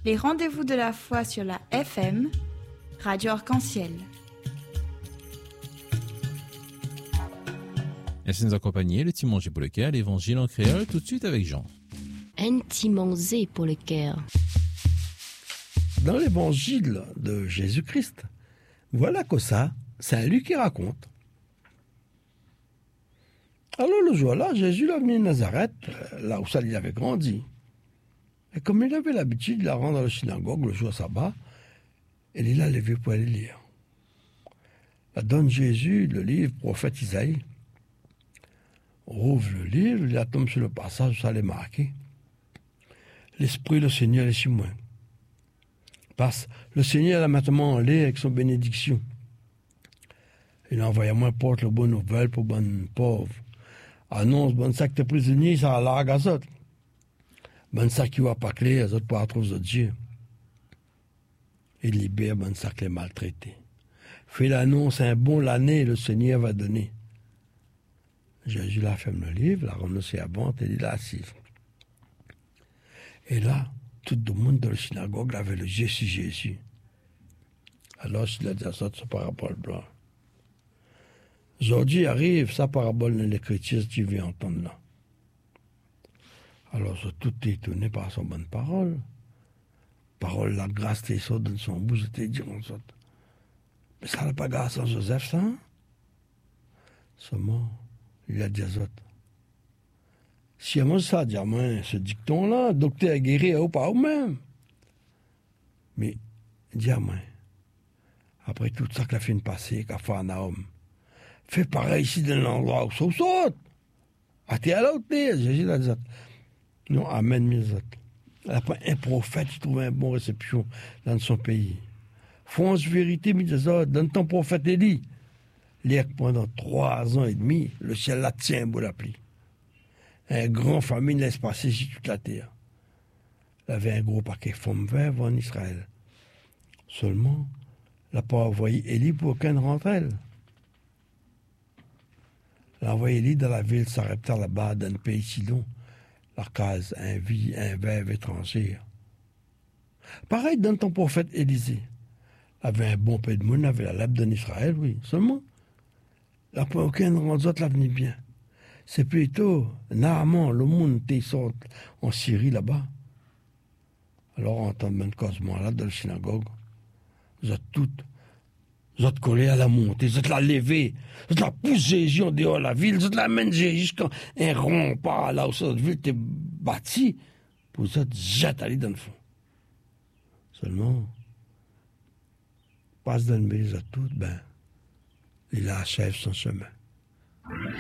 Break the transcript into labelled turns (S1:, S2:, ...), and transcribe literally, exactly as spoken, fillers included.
S1: Les rendez-vous de la foi sur la F M, Radio Arc-en-Ciel.
S2: Merci de nous accompagner, le petit manger pour le cœur, l'évangile en créole, tout de suite avec Jean.
S3: Un petit manger pour le cœur.
S4: Dans l'évangile de Jésus-Christ, voilà que ça, c'est Luc qui raconte. Alors le jour-là, Jésus l'a venu à Nazareth, là où ça il avait grandi. Et comme il avait l'habitude de la rendre à la synagogue le jour sabbat, il l'a levé pour aller lire. Là donne Jésus le livre prophète Isaïe. Rouvre le livre, il tombe sur le passage où ça l'est marqué. L'Esprit le Seigneur est sur moi. Parce le Seigneur l'a maintenant en l'air avec son bénédiction. Il a envoyé à moi porte le bonne nouvelle pour bonne pauvre. Annonce bonne sac de prisonniers, ça a l'argue à autres. Bonne sac qui va pas clair, les autres pour retrouver Dieu. Il libère bonne sac les maltraités. Fait l'annonce, un bon l'année, le Seigneur va donner. Jésus l'a fermé le livre, l'a renoncé à vente et il l'a assis. Et là, tout le monde dans la synagogue avait le yeux sur Jésus. Alors, il a dit à ça, sa parabole blanc. Aujourd'hui arrive sa parabole dans l'écriture, si tu veux entendre là. Alors, ils sont tout étonnés par son bonne parole. Parole, la grâce, t'es ça dans son bouche, t'es dit en sorte. Mais ça n'a pas grâce à Joseph, ça? Hein? Seulement, il a dit à autres. Si moi ça, dit à moi, ce dicton-là, docteur a guéri ou pas ou même. Mais, dit à moi, après tout ça qu'il a fait une passée, qu'a fait un homme, fais pareil ici dans l'endroit où ça saute. Ah, t'es à l'autre, Jésus a dit ça. Non, amen, mes autres. Après, un prophète qui trouve une bonne réception dans son pays. Fonce vérité, mes autres, donne ton prophète Élie. L'air pendant trois ans et demi, le ciel la tient pour la pluie. Un grand famine laisse passer sur toute la terre. Il avait un gros paquet de femmes veuves en Israël. Seulement, il n'a pas envoyé Élie pour aucun d'entre elles. Il a envoyé Élie dans la ville Sarepta là-bas, dans le pays Sidon, la case, un vie, un veuve étranger. Pareil dans ton prophète Élisée. Il avait un bon peu de monde, il avait la lèpre en Israël, oui. Seulement, il n'a pas aucun d'entre elles l'avenir bien. C'est plutôt Naaman, le monde qui sort en Syrie là-bas. Alors, en tant que cosmo là, dans la synagogue, vous êtes toutes, vous êtes collés à la montée, vous êtes la lever, vous êtes la poussée Jésus en dehors de la ville, vous êtes la mener jusqu'à un rempart là où cette ville était bâtie, pour vous êtes jetés aller dans le fond. Seulement, passe dans le milieu de toutes, ben, il achève son chemin.